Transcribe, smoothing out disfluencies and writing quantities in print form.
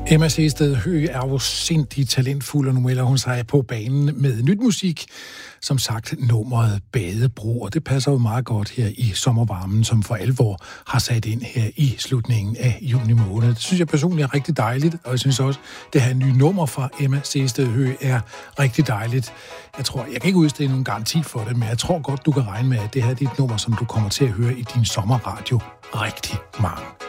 Emma Sehested Høgh er jo sindssygt talentfuld, og nu melder hun sig på banen med nyt musik. Som sagt, nummeret Badebro, og det passer jo meget godt her i sommervarmen, som for alvor har sat ind her i slutningen af juni måned. Det synes jeg personligt er rigtig dejligt, og jeg synes også, det her nye nummer fra Emma Sehested Høgh er rigtig dejligt. Jeg kan ikke udstede nogen garanti for det, men jeg tror godt, du kan regne med, at det her er et nummer, som du kommer til at høre i din sommerradio rigtig mange